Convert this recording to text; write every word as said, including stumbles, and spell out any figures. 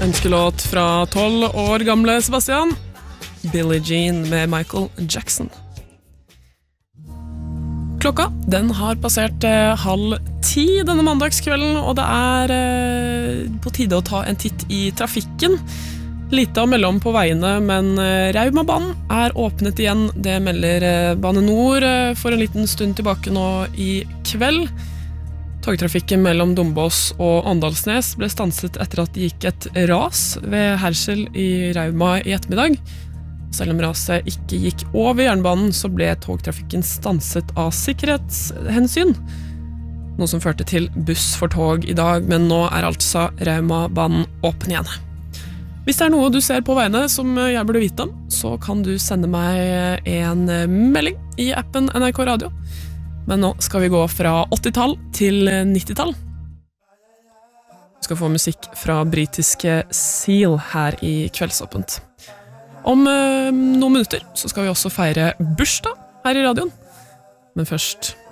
Ønskelåt fra tolv år gamle Sebastian. Billie Jean med Michael Jackson. Klokka, den har passert eh, halv ti denne mandagskvelden, og det er eh, på tide å ta en titt i trafikken. Lite å melde om på veiene, men eh, Raumabanen er åpnet igjen. Det melder eh, Bane Nor eh, for en liten stund tilbake nå i kveld. Togtrafikken mellom Dombås og Åndalsnes ble stanset etter at det gikk et ras ved Hersel i Rauma i ettermiddag. Selv om raset ikke gikk over jernbanen, så ble togtrafikken stanset av sikkerhetshensyn. Noe som førte til buss for tog i dag, men nå er altså Raumabanen åpen igjen. Hvis det er noe du ser på veiene som jeg burde vite om, så kan du sende meg en melding i appen N R K Radio. Men nå skal vi gå fra åttitall til nittitall. Du skal få musikk fra britiske Seal her i Kveldsåpent. Om eh, noen minutter så skal vi også feire bursdag her i radioen. Men først